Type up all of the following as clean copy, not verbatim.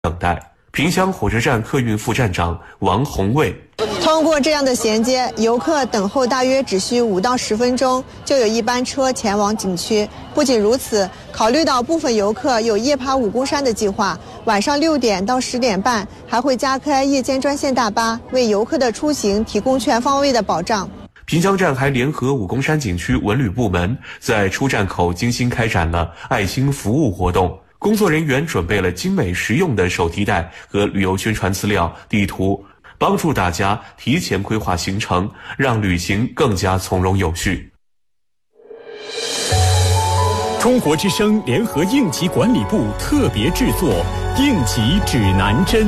等待。萍乡火车站客运副站长王宏卫： 通过这样的衔接，游客等候大约只需5到10分钟，就有一班车前往景区。不仅如此，考虑到部分游客有夜爬武功山的计划，晚上6点到10点半还会加开夜间专线大巴，为游客的出行提供全方位的保障。 萍乡站还联合武功山景区文旅部门，在出站口精心开展了爱心服务活动。工作人员准备了精美实用的手提袋和旅游宣传资料、地图，帮助大家提前规划行程，让旅行更加从容有序。 中国之声联合应急管理部特别制作《应急指南针》。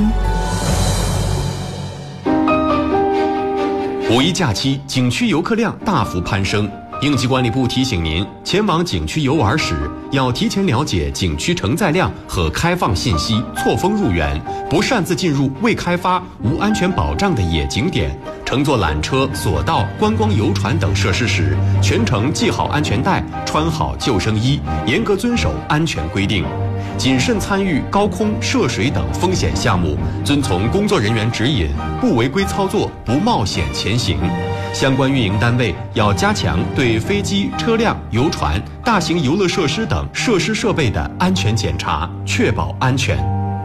五一假期，景区游客量大幅攀升。应急管理部提醒您，前往景区游玩时，要提前了解景区承载量和开放信息，错峰入园，不擅自进入未开发、无安全保障的野景点。乘坐缆车、索道、观光游船等设施时，全程系好安全带，穿好救生衣，严格遵守安全规定。谨慎参与高空涉水等风险项目，遵从工作人员指引，不违规操作，不冒险前行。相关运营单位要加强对飞机、车辆、游船、大型游乐设施等设施设备的安全检查，确保安全。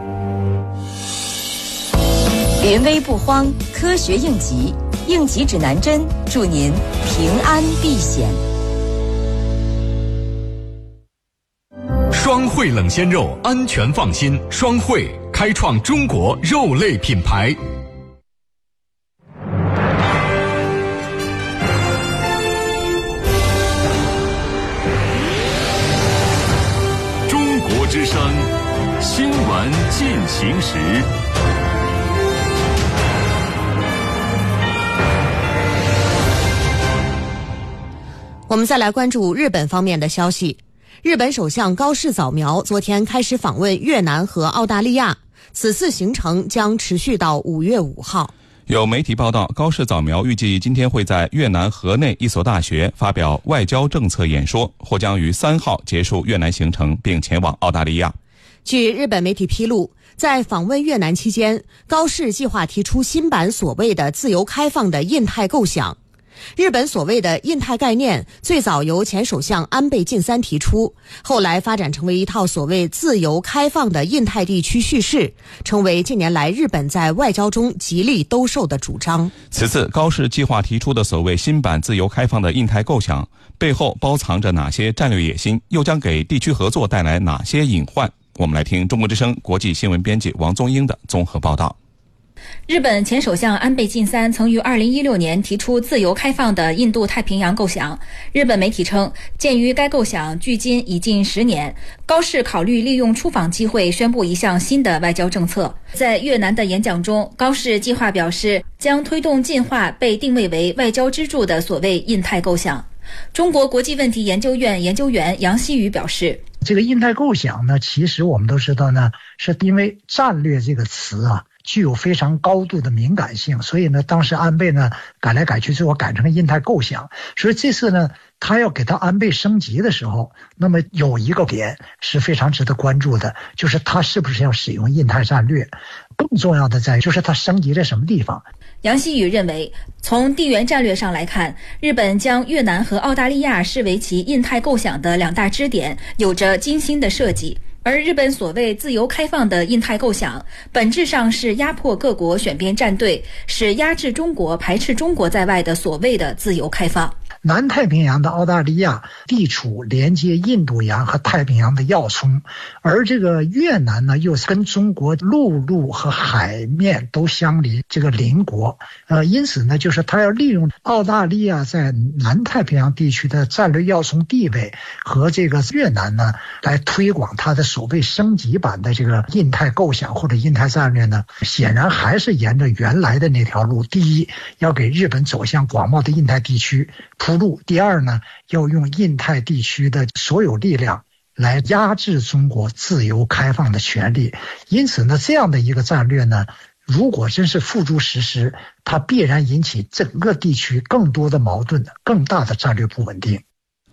临危不慌，科学应急，应急指南针，祝您平安避险。 双汇冷鲜肉，安全放心。双汇开创中国肉类品牌。中国之声新闻进行时。 我们再来关注日本方面的消息。日本首相高市早苗昨天开始访问越南和澳大利亚，此次行程将持续到5月5号。 有媒体报道，高市早苗预计今天会在越南河内一所大学发表外交政策演说，或将于3号结束越南行程，并前往澳大利亚。 据日本媒体披露，在访问越南期间，高市计划提出新版所谓的自由开放的印太构想。日本所谓的印太概念最早由前首相安倍晋三提出，后来发展成为一套所谓自由开放的印太地区叙事，成为近年来日本在外交中极力兜售的主张。 此次高市计划提出的所谓新版自由开放的印太构想，背后包藏着哪些战略野心，又将给地区合作带来哪些隐患？我们来听中国之声国际新闻编辑王宗英的综合报道。 日本前首相安倍晋三曾于2016年提出自由开放的印度太平洋构想。日本媒体称，鉴于该构想距今已近10年，高市考虑利用出访机会宣布一项新的外交政策。在越南的演讲中，高市计划表示将推动进化被定位为外交支柱的所谓印太构想。中国国际问题研究院研究员杨希宇表示， 这个印太构想呢，其实我们都知道呢，是因为战略这个词啊具有非常高度的敏感性，所以呢，当时安倍呢改来改去之后改成了印太构想。所以这次呢，他要给他安倍升级的时候，那么有一个点是非常值得关注的，就是他是不是要使用印太战略。更重要的在于就是他升级在什么地方。 杨希宇认为，从地缘战略上来看，日本将越南和澳大利亚视为其印太构想的2大支点，有着精心的设计。而日本所谓自由开放的印太构想，本质上是压迫各国选边站队，使压制中国、排斥中国在外的所谓的自由开放。 南太平洋的澳大利亚地处连接印度洋和太平洋的要冲，而这个越南呢，又跟中国陆路和海面都相邻，这个邻国。因此呢，就是他要利用澳大利亚在南太平洋地区的战略要冲地位和这个越南呢，来推广他的所谓升级版的这个印太构想或者印太战略呢，显然还是沿着原来的那条路。第一，要给日本走向广袤的印太地区铺路；第二呢，要用印太地区的所有力量来压制中国自由开放的权利。因此呢，这样的一个战略呢，如果真是付诸实施，它必然引起整个地区更多的矛盾，更大的战略不稳定。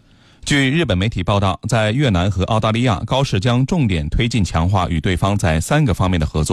据日本媒体报道，在越南和澳大利亚，高市将重点推进强化与对方在3个方面的合作。